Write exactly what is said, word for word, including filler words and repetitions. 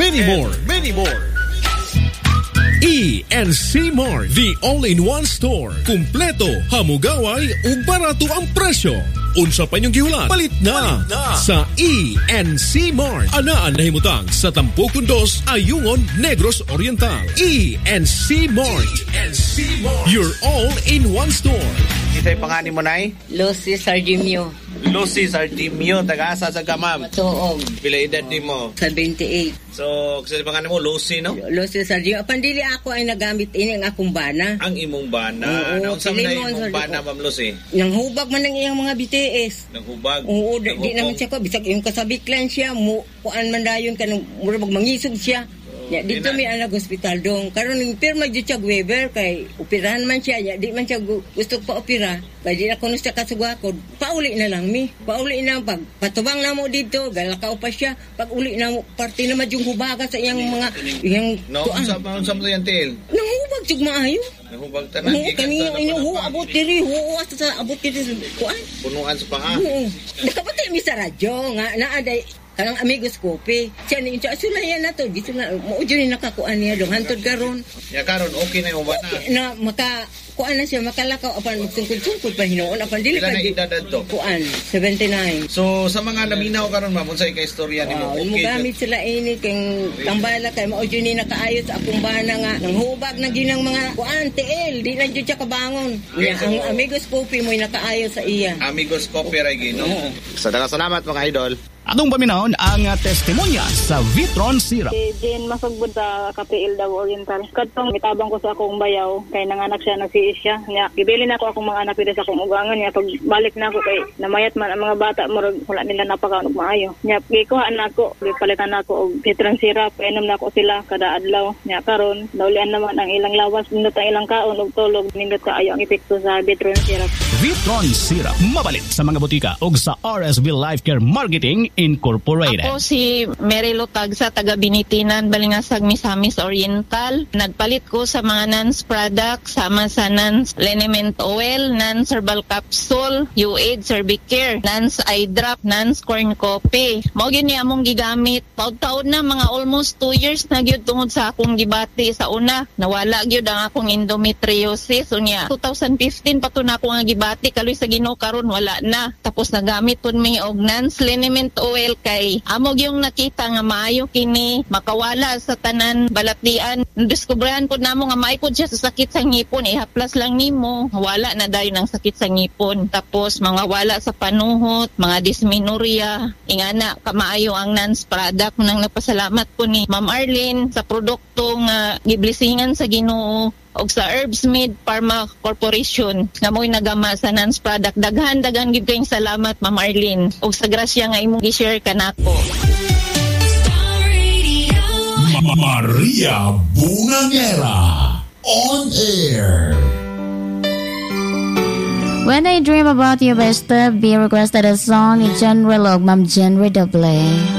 many more. Many more. E N C Mart, the all-in-one store. Kumpleto, hamugaway, ug barato ang presyo. Unsa pa inyong gihulat? Palit na, Palit na. Sa E N C Mart. Anaan na himutang sa Tampukon dos, Ayungon, Negros Oriental. E N C Mart. E N C Mart. Your all-in-one store. Isa'y pangani mo, Nay? Lucy Sardimio. Lucy Sardimio, taga-asa sa Kamam. Matuog. Pila edad ni mo? seventy-eight. So, kasi pangani mo, Lucy, no? Lucy Sardimio. Pandili ako ay nagamit ini ang akong bana. Ang imong bana. Oo, Naunsa man na Pilimon, imong Sardimio. bana, Ma'am Lucy? Nang hubag man ng iyang mga B T S. Naghubag? Oo, di, Naghubog? di naman siya ko. Bisag yung kasabiklan siya, mu, kuan man dayon ka, nang murag mangisog siya. Ya, dito may anak hospital dong. Karon ning pirma jud siya Weber kay operahan man siya. Ya, di man siya gu- gusto pa opera. Kay di na kuno siya kasugakod. Pauli na lang mi. Pauli na pag patubang na mo dito, galakaw pa siya. Pag uli na mo party na madyong hubaga sa iyang mga iyang No, unsa pa unsa mo yan, Til? nahubag jud maayo. Nahubag tanan. Oo, kani inyo ho abot diri, ho sa abot diri kuan. Punuan sa paa. Oo. Nakapatay mi sa radyo nga naaday kanang amigos kopi. Siya ni siya sulayan na to. Dito na mo jud ni nakakuan niya dong hantod karon. Ya karon okay na yung bana. Na maka kuan na siya makalakaw apan magsungkod-sungkod pa hinuon apan dili Pila pa na di- edad adto? kuan seventy-nine. So sa mga naminaw karon, Ma'am, unsay ka istorya nimo? Wow, mo gamit sila ini kay tambala kay mao jud ni nakaayos sa akong bana nga nang hubag na ginang mga kuan T L di na jud siya kabangon. Okay, Nga, so- ang amigos kopi mo nakaayos sa iya. Amigos copyright gino. Oo. Sa daghang salamat mga idol. Atong paminahon ang uh, testimonya sa Vitron Syrup. Si Jane Masugbod sa K P L Davao Oriental. Katong mitabang ko sa akong bayaw kay nanganak siya nagsiis siya. Nya gibili na ako akong mga anak dito sa akong ugangan niya pag balik na ako kay namayat man ang mga bata murag wala nila napakaon og maayo. Nya gikuha na ako, gipalitan na ako og Vitron Syrup, inom na ako sila kada adlaw. Nya karon naulian naman ang ilang lawas, nindot ang ilang kaon og tulog, nindot kaayo ang epekto sa Vitron Syrup. Vitron Syrup, mabalit sa mga butika ug sa R S V Life Care Marketing Incorporated. Ako si Mary Lutag sa taga Binitinan, Balingasag, Misamis Oriental. Nagpalit ko sa mga Nans product, sama sa Nans Liniment Oil, Nans Herbal Capsule, U-Aid Cervicare, Nans Eye Drop, Nans Corn Coffee. Mao gyud ni among gigamit. Taud-taud na mga almost two years na gyud tungod sa akong gibati sa una. Nawala gyud ang akong endometriosis. Unya twenty fifteen pa to na ako nga gibati kaloy sa Ginoo karon wala na. Tapos nagamit pud mi og Nans Liniment Oil kay amog yung nakita nga maayo kini makawala sa tanan balatdian. Diskubrehan pud namo nga maipod siya sa sakit sa ngipon, ihaplas lang nimo wala na dayon ang sakit sa ngipon. Tapos mga wala sa panuhot, mga dysmenorrhea, ingana kamaayo ang Nans product. Nang napasalamat ko ni Ma'am Arlene sa produkto nga giblisingan sa Ginoo og sa Herbsmith Pharma Corporation nga mo'y nagama sa Nans product. Daghan daghan gid kayong salamat Ma'am Arlene og sa grasya nga imong gi-share kanako. Maria Bungangera on air. When I Dream About You by Steph B requested a song ni General og Ma'am Jenry Doble.